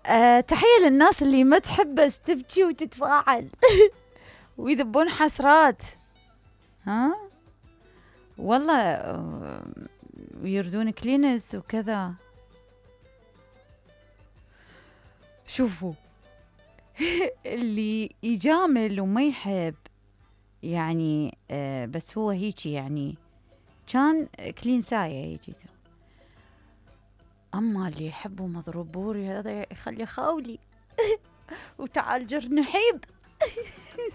تحية للناس اللي ما تحب بس تبكي وتتفاعل ويذبون حسرات. ها والله ويردون كلينس وكذا. شوفوا اللي يجامل وما يحب يعني بس هو هيجي يعني كان كلين ساية يجي. أما اللي يحبوا مضروب بوري هذا يخلي خاولي وتعال جر نحيب